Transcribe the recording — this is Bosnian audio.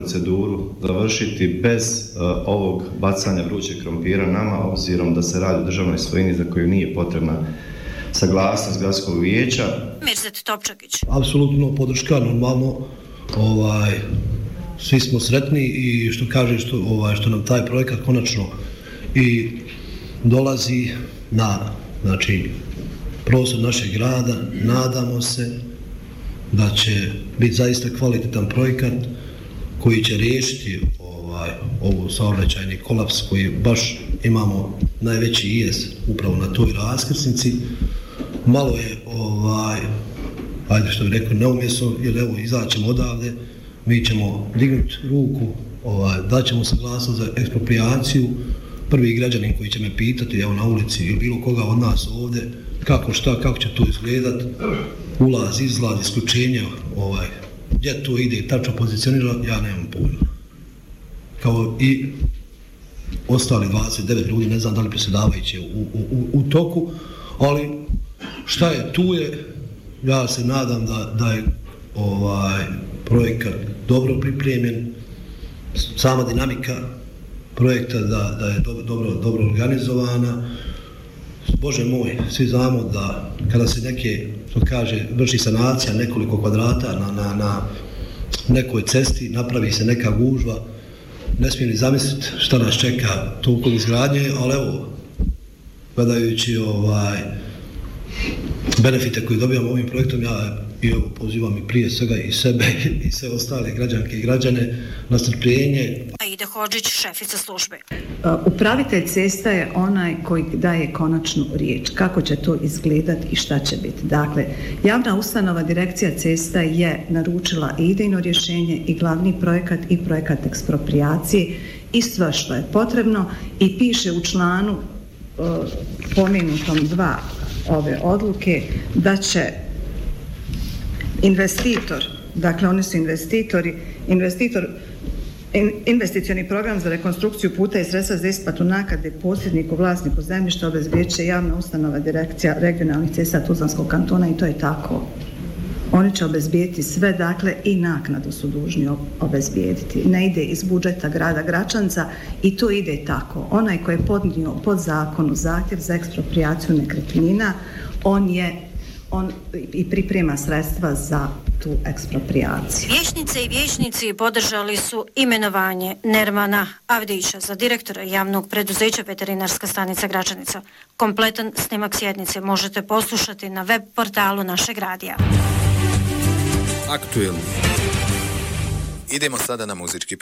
proceduru završiti bez ovog bacanja vrućeg krompira nama, obzirom da se radi o državnoj svojini za koju nije potrebna saglasnost gradskog vijeća. Mirzet Topčagić. Apsolutno podrška, normalno, svi smo sretni i što kaže što nam taj projekat konačno i dolazi na prostor našeg grada. Nadamo se da će biti zaista kvalitetan projekat koji će riješiti ovu saobraćajni kolaps koji baš imamo najveći ijes upravo na toj raskrsnici. Malo je, ajde što bih rekao, neumjesno, jer evo izaćemo odavde, mi ćemo dignuti ruku, daćemo saglasnost za eksproprijaciju. Prvi građanin koji će me pitati, evo na ulici ili bilo koga od nas ovdje, kako će to izgledat, ulaz, izlaz, isključenje, gdje to ide, tačno pozicionira, ja nemam pojma. Kao i ostali 29 ljudi, ne znam da li predsjedavajući je u toku, ali šta je, tu je, ja se nadam da je projekat dobro pripremljen, sama dinamika projekta da je dobro organizovana. Bože moj, svi znamo da kada se vrši sanacija nekoliko kvadrata na nekoj cesti, napravi se neka gužva, ne smijem ni zamisliti šta nas čeka tokom izgradnje, ali evo, gledajući benefite koje dobijamo ovim projektom, ja pozivam i prije svega i sebe i sve ostale građanke i građane na strpljenje. Aida Hodžić, šefica službe. Upravitelj cesta je onaj koji daje konačnu riječ. Kako će to izgledati i šta će biti? Dakle, javna ustanova Direkcija cesta je naručila i idejno rješenje i glavni projekat i projekat eksproprijacije i sve što je potrebno i piše u članu pomenutom 2 ove odluke da će investitor, dakle oni su investicioni program za rekonstrukciju puta i sredstva za isplatu naknade posjedniku, vlasniku zemljišta obezbjedit će javna ustanova Direkcija regionalnih cesta Tuzlanskog kantona i to je tako. Oni će obezbijediti sve, dakle i naknadu su dužni obezbijediti. Ne ide iz budžeta grada Gračanca i to ide tako. Onaj koji je podnio pod zakonu zahtjev za eksproprijaciju nekretnina, on i priprema sredstva za tu eksproprijaciju. Vijećnice i vijećnici podržali su imenovanje Nermana Avdića za direktora javnog preduzeća Veterinarska stanica Gračanica. Kompletan snimak sjednice možete poslušati na web portalu našeg radija. Aktuelno. Idemo sada na muzički